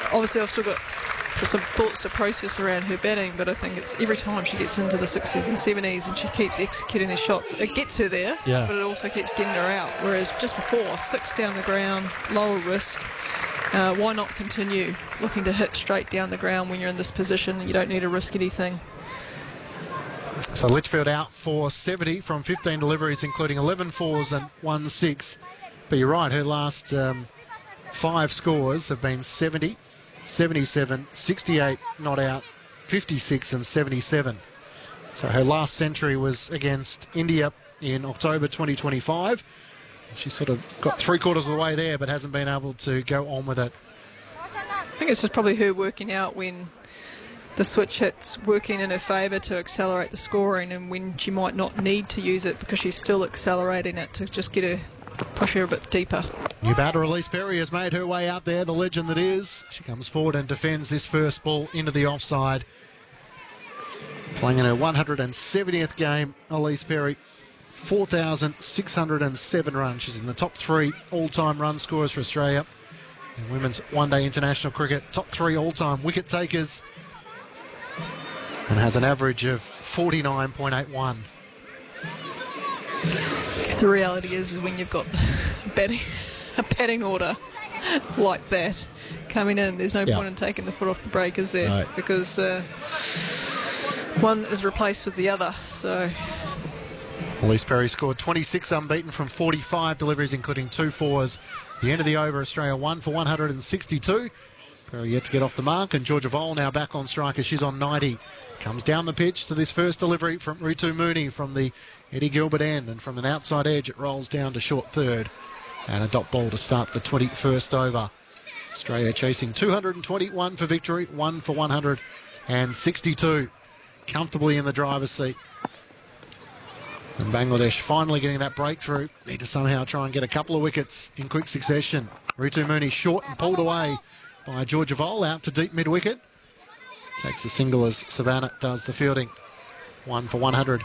obviously I've still got some thoughts to process around her batting, but I think it's every time she gets into the 60s and 70s and she keeps executing these shots, it gets her there, but it also keeps getting her out. Whereas just before, 6 down the ground, lower risk. Why not continue looking to hit straight down the ground when you're in this position? You don't need to risk anything. So Litchfield out for 70 from 15 deliveries, including 11 fours and 1 6. But you're right, her last 5 scores have been 70, 77, 68 not out, 56 and 77. So her last century was against India in October 2025. She sort of got 3/4 of the way there, but hasn't been able to go on with it. I think it's just probably her working out when the switch hit's working in her favour to accelerate the scoring, and when she might not need to use it because she's still accelerating it to just push her a bit deeper. New batter Elise Perry has made her way out there, the legend that is. She comes forward and defends this first ball into the offside. Playing in her 170th game, Elise Perry, 4,607 runs. She's in the top 3 all-time run scorers for Australia in women's one-day international cricket. Top 3 all-time wicket takers, and has an average of 49.81. I guess the reality is when you've got a batting order like that coming in, there's no point in taking the foot off the brake, is there? No. Because one is replaced with the other. So Elise Perry scored 26 unbeaten from 45 deliveries, including 2 fours. The end of the over, Australia 1 for 162. Perry yet to get off the mark, and Georgia Vole now back on strike as she's on 90. Comes down the pitch to this first delivery from Ritu Mooney from the Eddie Gilbert end, and from an outside edge it rolls down to short third. And a dot ball to start the 21st over. Australia chasing 221 for victory, 1 for 162. Comfortably in the driver's seat. And Bangladesh finally getting that breakthrough. Need to somehow try and get a couple of wickets in quick succession. Ritu Mooney short and pulled away by Georgia Vole out to deep mid-wicket. Takes the single as Savannah does the fielding. 1 for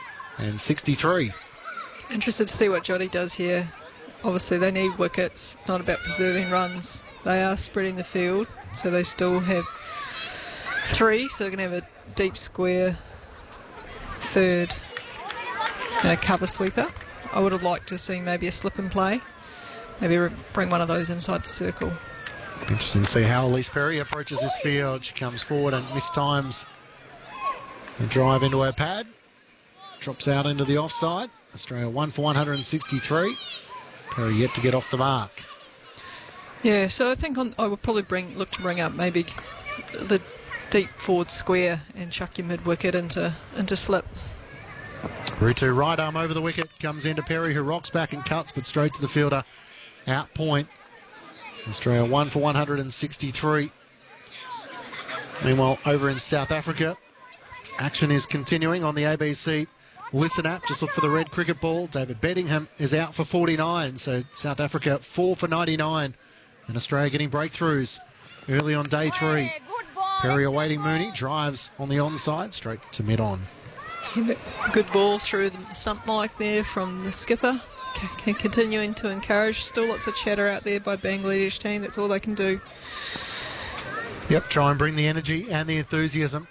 163. Interested to see what Jodie does here. Obviously they need wickets. It's not about preserving runs. They are spreading the field, so they still have 3, so they're going to have a deep square, third, and a cover sweeper. I would have liked to see maybe a slip and play. Maybe bring one of those inside the circle. Interesting to see how Elise Perry approaches this field. She comes forward and mistimes the drive into her pad. Drops out into the offside. Australia 1 for 163. Perry yet to get off the mark. Yeah, so I think I would probably look to bring up maybe the deep forward square and chuck your mid-wicket into slip. Ritu right arm over the wicket, comes into Perry, who rocks back and cuts, but straight to the fielder. Out point. Australia 1 for 163. Meanwhile, over in South Africa, action is continuing on the ABC Listen app. Just look for the red cricket ball. David Bedingham is out for 49, so South Africa 4 for 99. And Australia getting breakthroughs early on day 3. Perry awaiting Mooney, drives on the onside, straight to mid-on. Good ball through the stump mic there from the skipper. Continuing to encourage. Still lots of chatter out there by Bangladesh team. That's all they can do. Yep, try and bring the energy and the enthusiasm.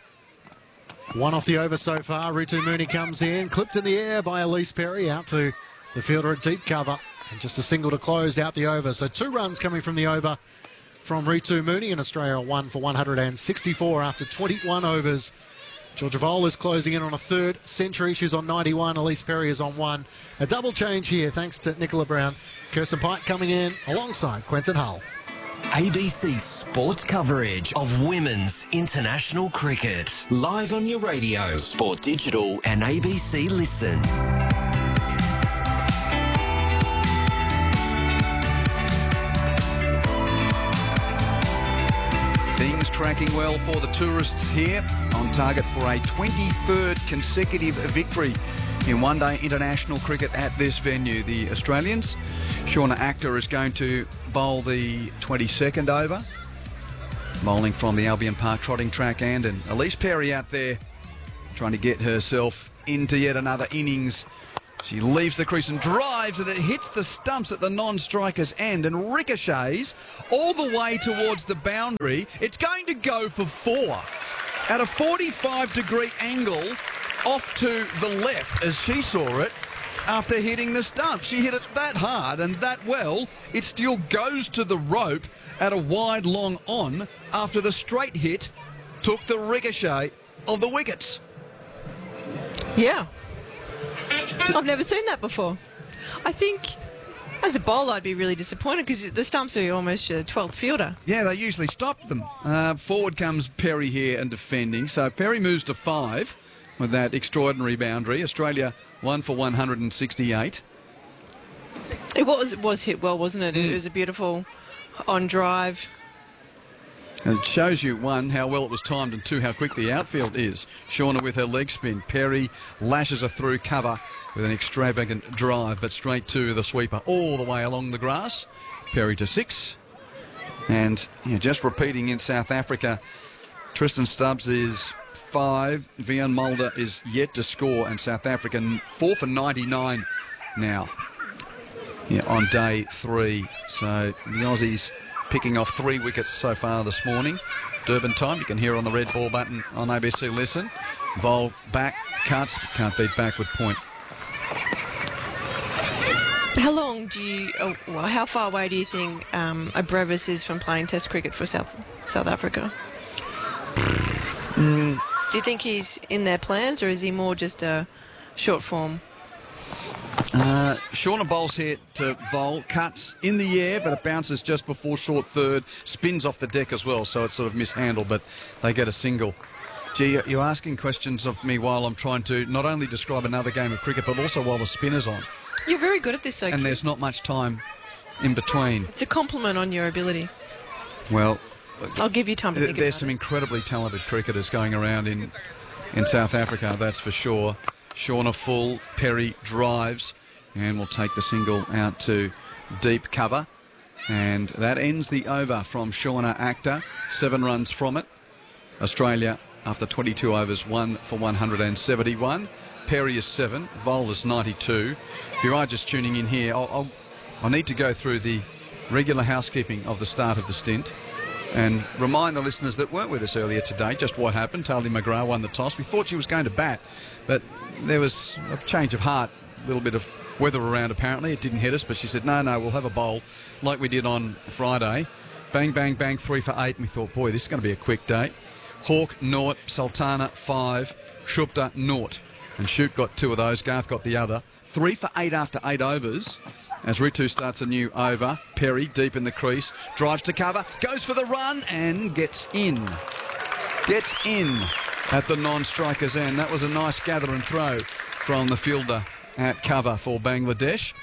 1 off the over so far. Ritu Mooney comes in, clipped in the air by Elise Perry, out to the fielder at deep cover. And just a single to close out the over. So 2 runs coming from the over from Ritu Mooney, and Australia 1 for 164 after 21 overs. Georgia Vole is closing in on a 3rd century. She's on 91. Elise Perry is on 1. A double change here thanks to Nicola Brown. Kirsten Pike coming in alongside Quentin Hull. ABC sports coverage of women's international cricket. Live on your radio, Sport Digital and ABC Listen. Things tracking well for the tourists here, on target for a 23rd consecutive victory in one-day international cricket at this venue. The Australians, Shauna Akhter is going to bowl the 22nd over, bowling from the Albion Park trotting track end, and Elise Perry out there trying to get herself into yet another innings She leaves the crease and drives, and it hits the stumps at the non-striker's end and ricochets all the way towards the boundary. It's going to go for 4 at a 45-degree angle off to the left, as she saw it, after hitting the stump. She hit it that hard and that well, it still goes to the rope at a wide long on after the straight hit took the ricochet of the wickets. Yeah. I've never seen that before. I think as a bowler I'd be really disappointed because the stumps are almost your 12th fielder. Yeah, they usually stop them. Forward comes Perry here and defending. So Perry moves to 5 with that extraordinary boundary. Australia 1 for 168. It was hit well, wasn't it? It was a beautiful on drive. And it shows you, 1, how well it was timed, and 2, how quick the outfield is. Shauna with her leg spin. Perry lashes her through cover with an extravagant drive, but straight to the sweeper all the way along the grass. Perry to 6. And just repeating in South Africa, Tristan Stubbs is 5. Vian Mulder is yet to score, and South Africa 4 for 99 now on day 3. So the Aussies picking off 3 wickets so far this morning. Durban time, you can hear on the red ball button on ABC Listen. Vol back, cuts, can't beat backward point. How long how far away do you think Abrevis is from playing Test cricket for South Africa? Do you think he's in their plans, or is he more just a short form? Shauna bowls here to Vol, cuts in the air, but it bounces just before short third, spins off the deck as well, so it's sort of mishandled, but they get a single. Gee, you're asking questions of me while I'm trying to not only describe another game of cricket, but also while the spinner's on. You're very good at this, though. And there's not much time in between. It's a compliment on your ability. Well, I'll give you time to think about it. There's some incredibly talented cricketers going around in South Africa, that's for sure. Shauna full, Perry drives, and will take the single out to deep cover. And that ends the over from Shauna Akhter. 7 runs from it. Australia, after 22 overs, 1 for 171. Perry is 7, Vol is 92. If you are just tuning in here, I'll need to go through the regular housekeeping of the start of the stint and remind the listeners that weren't with us earlier today just what happened. Tali McGrath won the toss. We thought she was going to bat, but there was a change of heart, a little bit of weather around apparently. It didn't hit us, but she said, no, we'll have a bowl like we did on Friday. Bang, bang, bang, 3 for 8. And we thought, boy, this is going to be a quick day. Hawke, naught. Sultana, 5. Shupta, naught. And Shoot got 2 of those. Garth got the other. 3 for 8 after 8 overs. As Ritu starts a new over. Perry deep in the crease. Drives to cover. Goes for the run and gets in. Gets in at the non-striker's end. That was a nice gather and throw from the fielder at cover for Bangladesh.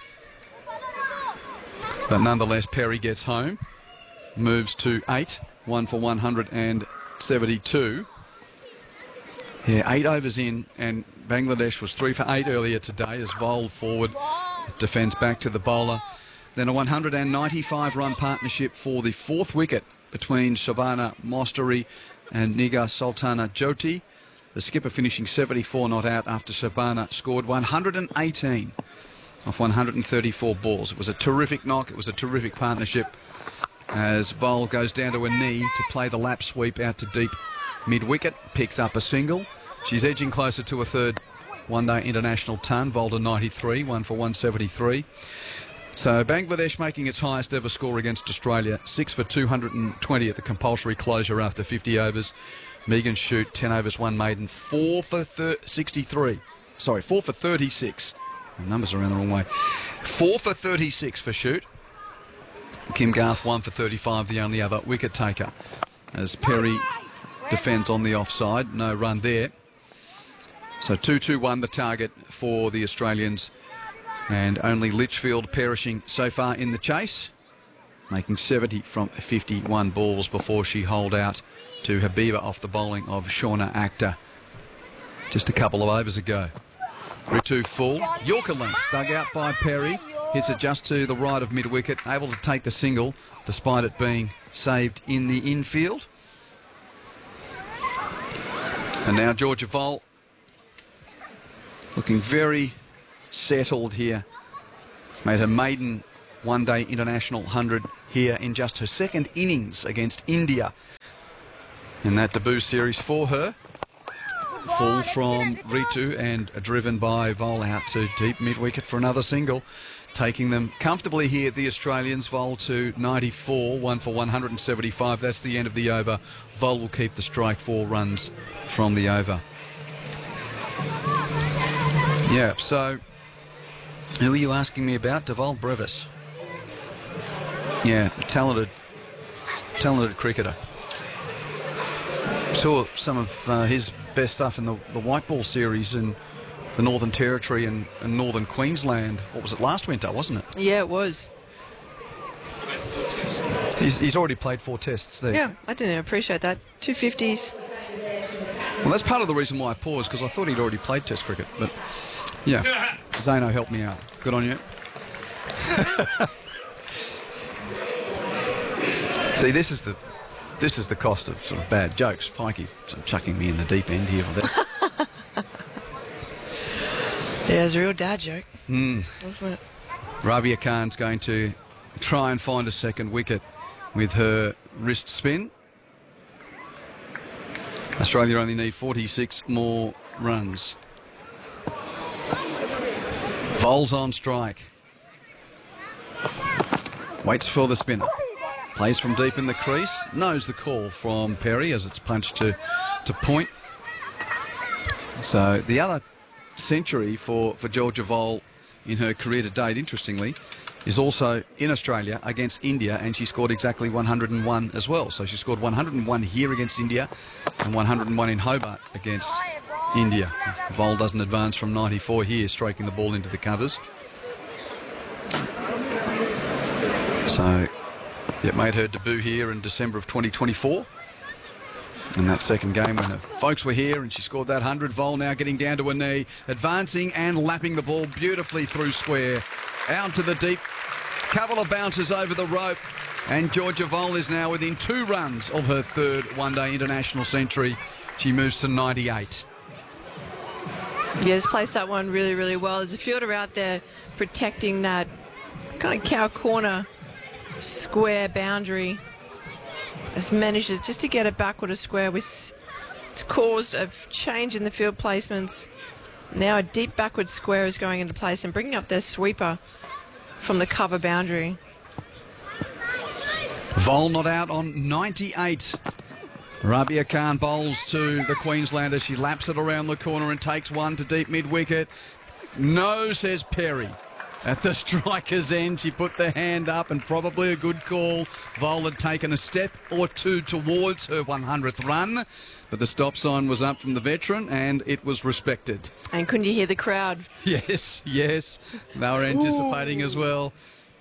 But nonetheless, Perry gets home. Moves to 8. 1 for 172. Yeah, 8 overs in, and Bangladesh was 3 for 8 earlier today as Vol forward defends back to the bowler. Then a 195-run partnership for the 4th wicket between Shabana Mostari and Nigar Sultana Jyoti. The skipper finishing 74 not out after Shabana scored 118 off 134 balls. It was a terrific knock. It was a terrific partnership as Vol goes down to a knee to play the lap sweep out to deep mid-wicket. Picks up a single. She's edging closer to a 3rd one-day international ton. Vol to 93, 1 for 173. So Bangladesh making its highest ever score against Australia. 6 for 220 at the compulsory closure after 50 overs. Megan Shoot, 10 overs, 1 maiden, 4 for 63. Sorry, 4 for 36. The numbers are around the wrong way. 4 for 36 for Shoot. Kim Garth, 1 for 35, the only other wicket taker. As Perry defends on the offside, no run there. So 2-2-1 the target for the Australians. And only Litchfield perishing so far in the chase, making 70 from 51 balls before she holed out to Habiba off the bowling of Shauna Akhter just a couple of overs ago. Ritu full, Yorker length, dug out by Perry, hits it just to the right of mid-wicket, able to take the single despite it being saved in the infield. And now Georgia Vol looking very settled here. Made her maiden one-day international 100 here in just her second innings against India in that debut series for her. Full from Ritu and driven by Vol out to deep mid-wicket for another single, taking them comfortably here, the Australians. Vol to 94, 1 for 175. That's the end of the over. Vol will keep the strike, 4 runs from the over. Yeah, so who are you asking me about? Deval Brevis. Yeah, talented cricketer. Saw some of his best stuff in the white ball series in the Northern Territory and Northern Queensland. What was it, last winter, wasn't it? Yeah, it was. He's already played 4 tests there. Yeah, I didn't appreciate that. 250s. Well, that's part of the reason why I paused, because I thought he'd already played test cricket. But yeah, Zano helped me out. Good on you. See, this is the cost of sort of bad jokes. Pikey sort of chucking me in the deep end here or there. Yeah, it was a real dad joke, wasn't it? Rabia Khan's going to try and find a second wicket with her wrist spin. Australia only need 46 more runs. Vol's on strike. Waits for the spinner. Plays from deep in the crease. Knows the call from Perry as it's punched to point. So the other century for Georgia Vol in her career to date, interestingly, is also in Australia against India, and she scored exactly 101 as well. So she scored 101 here against India and 101 in Hobart against India. Vol doesn't advance from 94 here, striking the ball into the covers. So it made her debut here in December of 2024. In that second game when her folks were here and she scored that 100. Vol now getting down to her knee, advancing and lapping the ball beautifully through square. Out to the deep. Couple of bounces over the rope. And Georgia Vol is now within 2 runs of her third one-day international century. She moves to 98. Yes, placed that one really, really well. There's a fielder out there protecting that kind of cow corner square boundary. Has managed just to get it backward a square. It's caused a change in the field placements. Now a deep backward square is going into place and bringing up their sweeper from the cover boundary. Vol not out on 98. Rabia Khan bowls to the Queenslander. She laps it around the corner and takes one to deep mid-wicket. No, says Perry. At the striker's end, she put the hand up, and probably a good call. Vol had taken a step or two towards her 100th run, but the stop sign was up from the veteran, and it was respected. And couldn't you hear the crowd? Yes, yes. They were anticipating as well.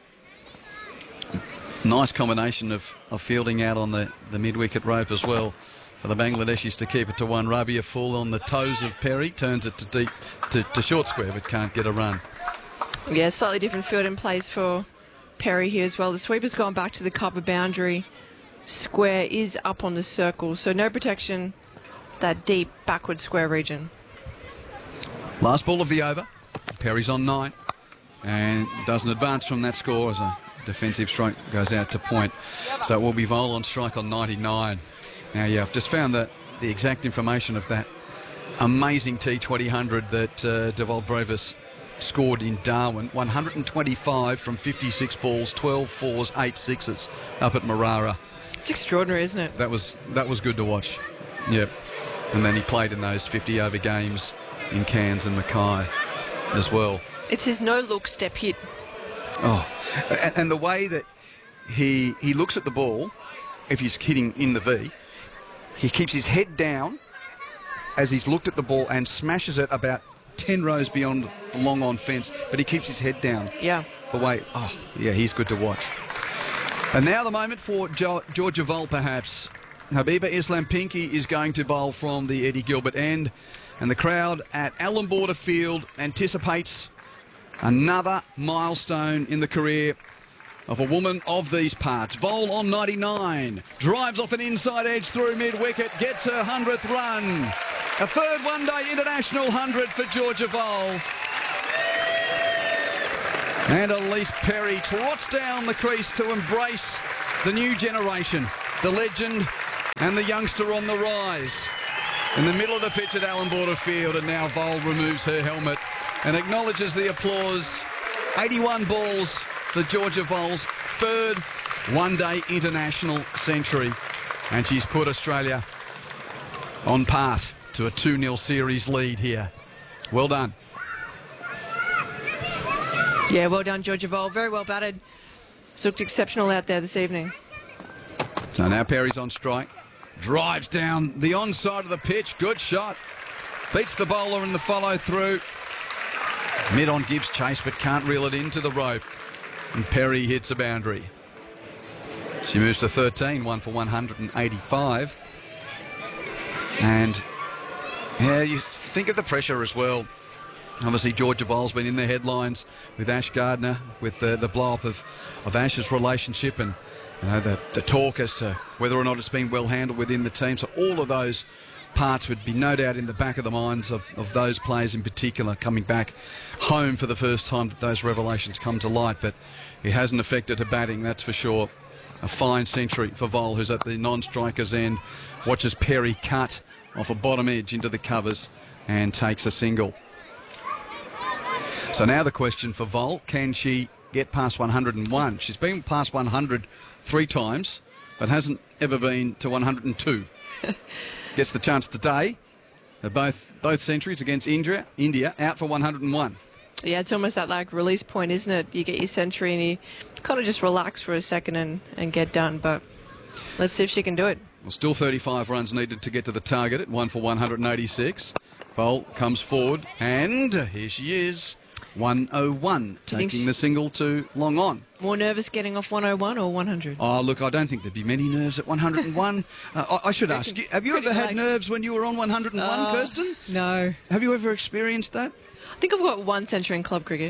Nice combination of fielding out on the mid-wicket rope as well for the Bangladeshis to keep it to 1. Rabia full on the toes of Perry, turns it to deep to short square, but can't get a run. Yeah, slightly different field in place for Perry here as well. The sweeper's gone back to the cover boundary. Square is up on the circle, so no protection, that deep backward square region. Last ball of the over. Perry's on 9 and doesn't advance from that score as a defensive strike goes out to point. So it will be Vol on strike on 99. Now, yeah, I've just found the exact information of that amazing T20 100 that Deval Brevis scored in Darwin. 125 from 56 balls, 12 fours, 8 sixes up at Marara. It's extraordinary, isn't it? That was good to watch. Yep. And then he played in those 50-over games in Cairns and Mackay as well. It's his no-look step hit. Oh, and the way that he looks at the ball, if he's hitting in the V, he keeps his head down as he's looked at the ball and smashes it about 10 rows beyond the long-on fence, but he keeps his head down. Yeah. The way, he's good to watch. And now the moment for Georgia Vol, perhaps. Habiba Islam Pinky is going to bowl from the Eddie Gilbert end, and the crowd at Allan Border Field anticipates another milestone in the career of a woman of these parts. Vol on 99, drives off an inside edge through mid-wicket, gets her 100th run. A third one-day international 100 for Georgia Vol. And Elise Perry trots down the crease to embrace the new generation, the legend and the youngster on the rise. In the middle of the pitch at Allan Border Field, and now Vole removes her helmet and acknowledges the applause. 81 balls for Georgia Vole's third one-day international century, and she's put Australia on path to a 2-0 series lead here. Well done. Yeah, well done, Georgia Vole. Very well batted. It's looked exceptional out there this evening. So now Perry's on strike. Drives down the onside of the pitch. Good shot. Beats the bowler in the follow-through. Mid-on gives chase but can't reel it into the rope. And Perry hits a boundary. She moves to 13, 1 for 185. And, yeah, you think of the pressure as well. Obviously, Georgia Vole's been in the headlines with Ash Gardner, with the blow-up of Ash's relationship and, you know, the talk as to whether or not it's been well handled within the team. So all of those parts would be no doubt in the back of the minds of those players in particular coming back home for the first time that those revelations come to light. But it hasn't affected her batting, that's for sure. A fine century for Vole, who's at the non-striker's end. Watches Perry cut off a bottom edge into the covers and takes a single. So now the question for Vole, can she get past 101? She's been past 100 3 times, but hasn't ever been to 102. Gets the chance today. Both centuries against India, out for 101. Yeah, it's almost that like release point, isn't it? You get your century and you kind of just relax for a second and get done. But let's see if she can do it. Well, still 35 runs needed to get to the target at 1 for 186. Vole comes forward, and here she is. 101, taking the single to long on. More nervous getting off 101 or 100? Oh, look, I don't think there'd be many nerves at 101. I should ask you, have you ever had nerves when you were on 101, Kirsten? No. Have you ever experienced that? I think I've got 1 century in club cricket.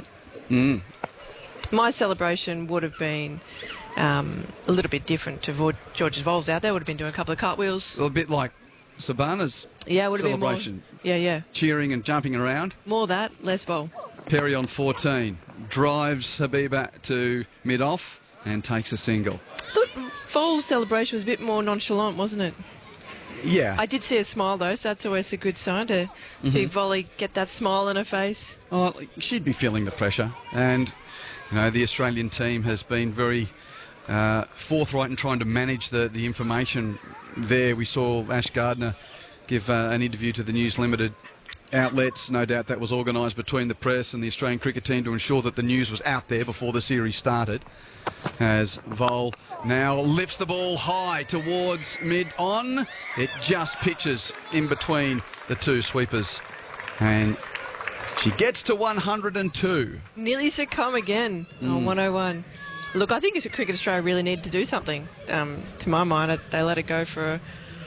My celebration would have been a little bit different to Georgia Vole's out there. Would have been doing a couple of cartwheels. A bit like Sabana's celebration. Been more, yeah. Cheering and jumping around. More that, less Vole. Perry on 14. Drives Habiba to mid-off and takes a single. I thought Vole's celebration was a bit more nonchalant, wasn't it? Yeah. I did see a smile, though, so that's always a good sign to see Volley get that smile on her face. Oh, she'd be feeling the pressure. And, you know, the Australian team has been very forthright in trying to manage the information there. We saw Ash Gardner give an interview to the News Limited outlets. No doubt that was organised between the press and the Australian cricket team to ensure that the news was out there before the series started. As Vole now lifts the ball high towards mid-on. It just pitches in between the two sweepers. And she gets to 102. Nearly succumb again on 101. Look, I think Cricket Australia really needed to do something. To my mind, they let it go for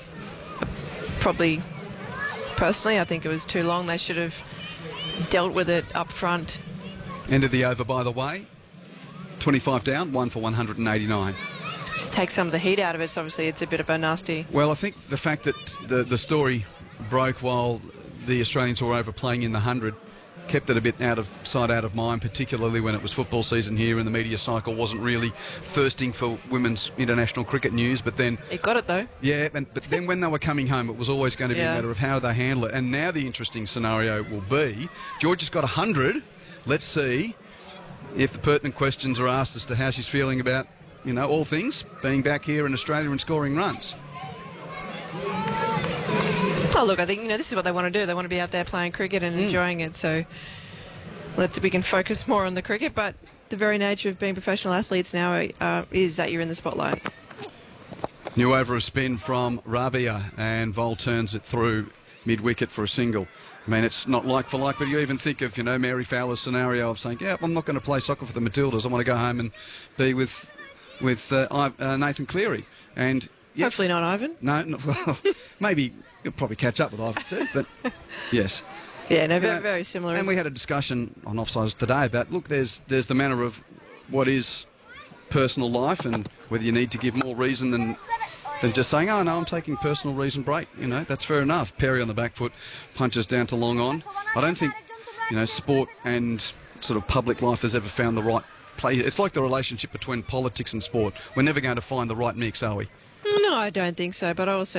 probably... Personally, I think it was too long. They should have dealt with it up front. End of the over, by the way. 25 down, 1 for 189. Just take some of the heat out of it. So obviously, it's a bit of a nasty. Well, I think the fact that the story broke while the Australians were overplaying in the 100 kept it a bit out of sight, out of mind, particularly when it was football season here and the media cycle wasn't really thirsting for women's international cricket news. But then... It got it, though. Yeah, but then when they were coming home, it was always going to be a matter of how they handle it. And now the interesting scenario will be, Georgia's got 100. Let's see if the pertinent questions are asked as to how she's feeling about, you know, all things, being back here in Australia and scoring runs. Oh, look, I think, you know, this is what they want to do. They want to be out there playing cricket and enjoying it. So we can focus more on the cricket. But the very nature of being professional athletes now is that you're in the spotlight. New over a spin from Rabia, and Vole turns it through mid-wicket for a single. I mean, it's not like for like, but you even think of, you know, Mary Fowler's scenario of saying, yeah, I'm not going to play soccer for the Matildas. I want to go home and be with Nathan Cleary. And yep. Hopefully not Ivan. No, well, maybe you'll probably catch up with Ivan too, but yes. Yeah, no, very similar. And we had a discussion on Offsides today about, look, there's the manner of what is personal life and whether you need to give more reason than just saying, oh, no, I'm taking personal reason break. You know, that's fair enough. Perry on the back foot, punches down to long on. I don't think, you know, sport and sort of public life has ever found the right place. It's like the relationship between politics and sport. We're never going to find the right mix, are we? No, I don't think so, but I also